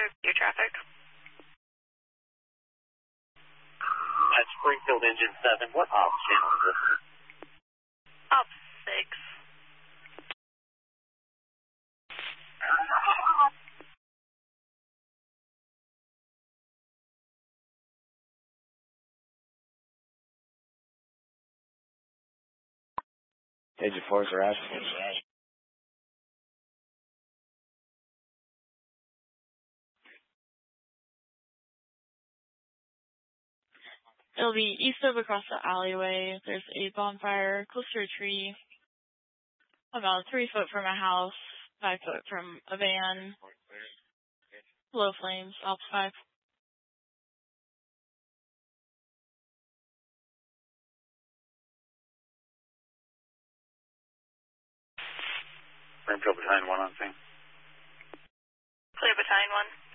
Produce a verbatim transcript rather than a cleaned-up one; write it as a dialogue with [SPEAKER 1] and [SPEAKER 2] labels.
[SPEAKER 1] Your traffic.
[SPEAKER 2] At Springfield Engine seven, what ops channel is this?
[SPEAKER 1] Op six.
[SPEAKER 3] Agent Force or Ashton.
[SPEAKER 4] It'll be east of across the alleyway. There's a bonfire close to a tree, about three foot from a house, five foot from a van. Low flames, ops five.
[SPEAKER 2] Springfield Battalion one on scene.
[SPEAKER 1] Clear Battalion one.